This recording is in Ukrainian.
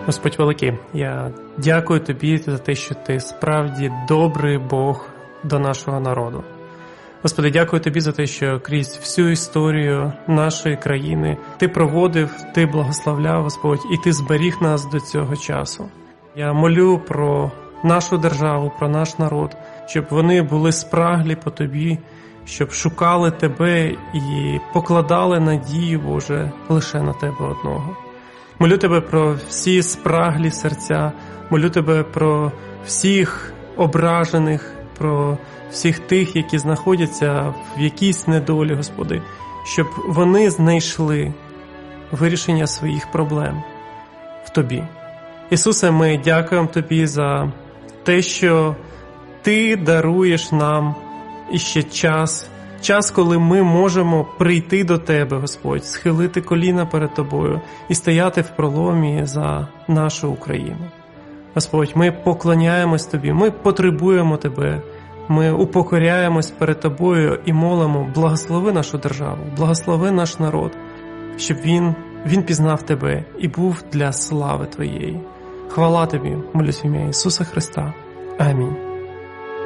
Господь великий, я дякую Тобі за те, що Ти справді добрий Бог до нашого народу. Господи, дякую Тобі за те, що крізь всю історію нашої країни Ти проводив, Ти благословляв, Господь, і Ти зберіг нас до цього часу. Я молю про нашу державу, про наш народ, щоб вони були спраглі по Тобі, щоб шукали Тебе і покладали надію, Боже, лише на Тебе одного. Молю Тебе про всі спраглі серця, молю Тебе про всіх ображених, про всіх тих, які знаходяться в якійсь недолі, Господи, щоб вони знайшли вирішення своїх проблем в Тобі. Ісусе, ми дякуємо Тобі за те, що Ти даруєш нам іще час, коли ми можемо прийти до Тебе, Господь, схилити коліна перед Тобою і стояти в проломі за нашу Україну. Господь, ми поклоняємось Тобі, ми потребуємо Тебе, ми упокоряємось перед Тобою і молимо, благослови нашу державу, благослови наш народ, щоб він пізнав Тебе і був для слави Твоєї. Хвала Тобі, молюсь в ім'я Ісуса Христа. Амінь.